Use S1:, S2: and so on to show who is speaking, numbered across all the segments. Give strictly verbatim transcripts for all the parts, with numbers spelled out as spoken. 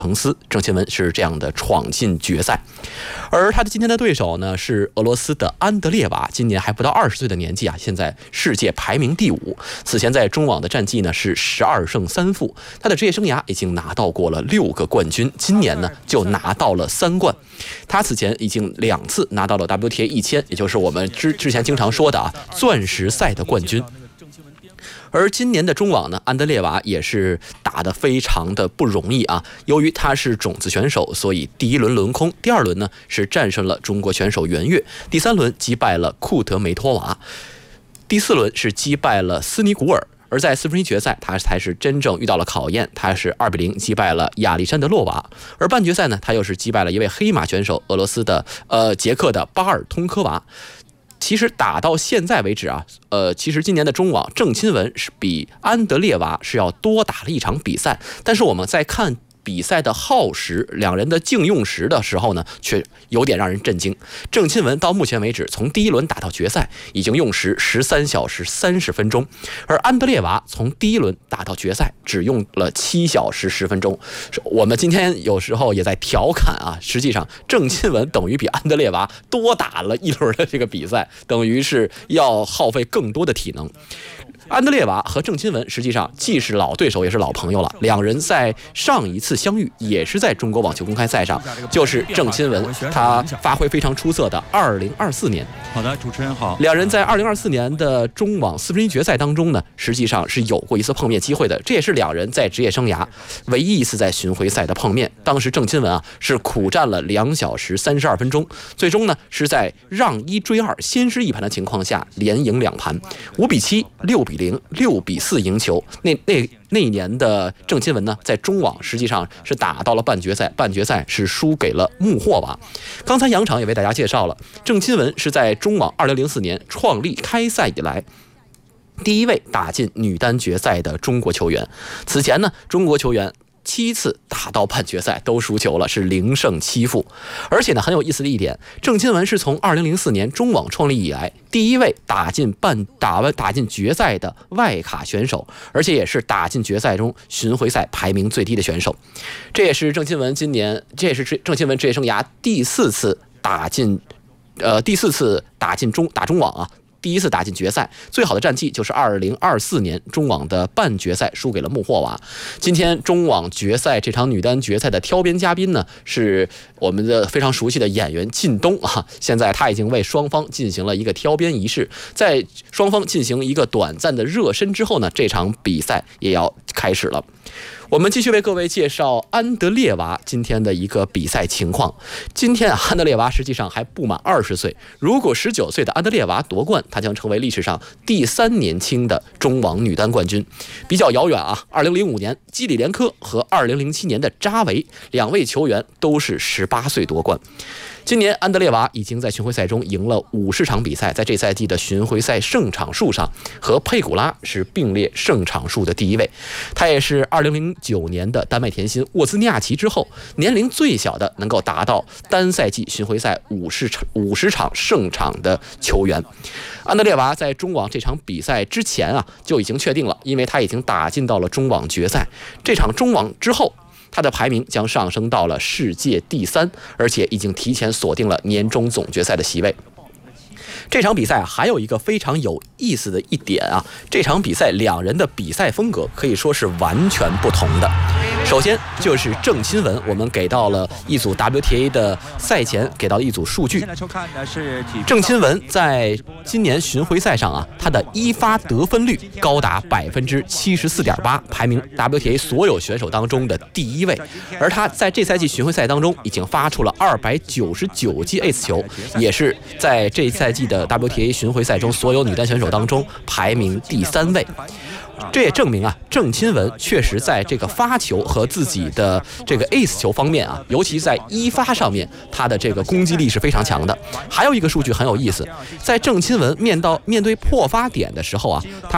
S1: 彭斯，郑钦文是这样的闯进决赛。而他的今天的对手呢是俄罗斯的安德烈娃，今年还不到二十岁的年纪啊，现在世界排名第五。此前在中网的战绩呢是十二胜三负，他的职业生涯已经拿到过了六个冠军，今年呢就拿到了三冠。他此前已经两次拿到了 W T A 一千，也就是我们之之前经常说的啊钻石赛的冠军。而今年的中网呢，安德烈娃也是打得非常的不容易啊。由于他是种子选手，所以第一轮轮空，第二轮呢是战胜了中国选手袁岳，第三轮击败了库德梅托娃，第四轮是击败了斯尼古尔。而在四分之一决赛，他才是真正遇到了考验，他是二比零击败了亚历山德洛娃。而半决赛呢，他又是击败了一位黑马选手，俄罗斯的呃捷克的巴尔通科娃。其实打到现在为止啊，呃，其实今年的中网郑钦文是比安德烈娃是要多打了一场比赛，但是我们在看比赛的耗时，两人的竞用时的时候呢，却有点让人震惊。郑钦文到目前为止，从第一轮打到决赛，已经用时十三小时三十分钟，而安德烈娃从第一轮打到决赛，只用了七小时十分钟。我们今天有时候也在调侃啊，实际上郑钦文等于比安德烈娃多打了一轮的这个比赛，等于是要耗费更多的体能。安德烈娃和郑钦文实际上既是老对手也是老朋友了，两人在上一次相遇也是在中国网球公开赛上，就是郑钦文他发挥非常出色的二零二四年。
S2: 好的，主持人好。
S1: 两人在二零二四年的中网四分之一决赛当中呢，实际上是有过一次碰面机会的，这也是两人在职业生涯唯一一次在巡回赛的碰面。当时郑钦文啊是苦战了两小时三十二分钟，最终呢是在让一追二先失一盘的情况下连赢两盘，五比七、六比零、六比四赢球。那那那一年的郑钦文呢，在中网实际上是打到了半决赛，半决赛是输给了穆霍娃。刚才杨场也为大家介绍了，郑钦文是在中网二零零四年创立开赛以来第一位打进女单决赛的中国球员。此前呢，中国球员七次打到半决赛都输球了，是零胜七负。而且呢，很有意思的一点，郑钦文是从二零零四年中网创立以来第一位打进半打完打进决赛的外卡选手，而且也是打进决赛中巡回赛排名最低的选手。这也是郑钦文今年，这也是郑钦文职业生涯第四次打进，呃，第四次打进中打中网啊。第一次打进决赛，最好的战绩就是二零二四年中网的半决赛输给了穆霍娃。今天中网决赛这场女单决赛的挑边嘉宾呢，是我们的非常熟悉的演员靳东啊。现在他已经为双方进行了一个挑边仪式，在双方进行一个短暂的热身之后呢，这场比赛也要开始了。我们继续为各位介绍安德烈娃今天的一个比赛情况。今天啊，安德烈娃实际上还不满二十岁，如果十九岁的安德烈娃夺冠，她将成为历史上第三年轻的中网女单冠军。比较遥远啊，二零零五年基里连科和二零零七年的扎维两位球员都是十八岁夺冠。今年安德烈娃已经在巡回赛中赢了五十场比赛，在这赛季的巡回赛胜场数上和佩古拉是并列胜场数的第一位。他也是二零零九年的丹麦甜心沃兹尼亚奇之后年龄最小的能够达到单赛季巡回赛五十场五十场胜场的球员。安德烈娃在中网这场比赛之前啊就已经确定了，因为他已经打进到了中网决赛。这场中网之后，他的排名将上升到了世界第三，而且已经提前锁定了年终总决赛的席位。这场比赛还有一个非常有意思的一点啊，这场比赛两人的比赛风格可以说是完全不同的。首先就是郑钦文，我们给到了一组 W T A 的赛前给到了一组数据。郑钦文在今年巡回赛上啊，他的一发得分率高达百分之七十四点八，排名 W T A 所有选手当中的第一位。而他在这赛季巡回赛当中已经发出了二百九十九记 ace 球，也是在这赛季的 W T A 巡回赛中所有女单选手当中排名第三位。这也证明啊，郑钦文确实在这个发球和自己的这个 ace 球方面啊，尤其在一发上面，他的这个攻击力是非常强的。还有一个数据很有意思，在郑钦文面到面对破发点的时候啊，他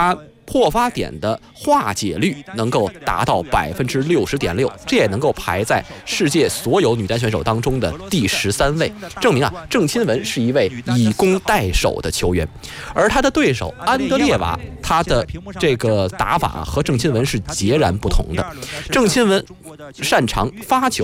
S1: 破发点的化解率能够达到百分之六十点六，这也能够排在世界所有女单选手当中的第十三位，证明啊，郑钦文是一位以攻代守的球员。而他的对手安德烈娃，他的这个打法和郑钦文是截然不同的。郑钦文擅长发球